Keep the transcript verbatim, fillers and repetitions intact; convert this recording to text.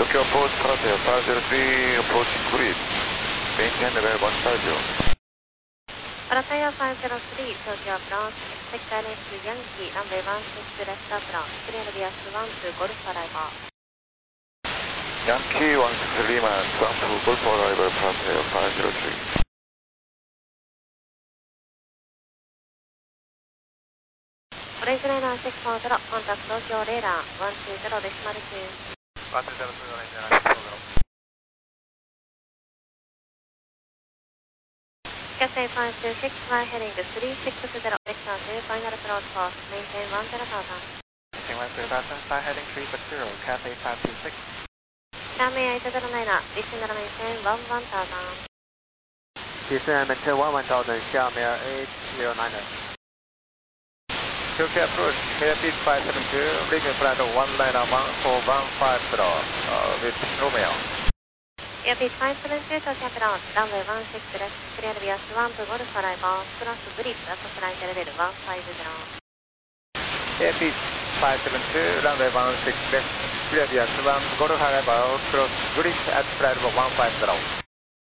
Tokyo approach Parate five zero three, approaching grid. Maintain level one five zero. Parate five zero three, Tokyo approach, expect direct to Yankee, runway one six left approach, clear via one to Golf arrival. Yankee one six Lima, one to Golf arrival Parate five zero three. Orange radar six four zero, contact Tokyo radar one two zero decimal two. one two zero two, orange radar six four zero. Cathay five two six, fly heading three six zero, vector two, final approach course, maintain one zero thousand. Maintain one zero thousand, fly heading three six zero, Cathay five two six. Xiaomi eight zero nine, descend and maintain one one thousand. Descend and maintain one one thousand, Xiaomi eight zero nine. Tokyo approach, airspeed five seven two, leaving flight one nine one four one five zero uh, with Romeo. Airspeed five seven two, Tokyo approach, runway one six left, clear via Swan to Golf arrival, cross bridge at flight level one five zero. Airspeed five seven two, runway one six left, clear via Swan, Golf arrival, cross bridge at flight level one five zero.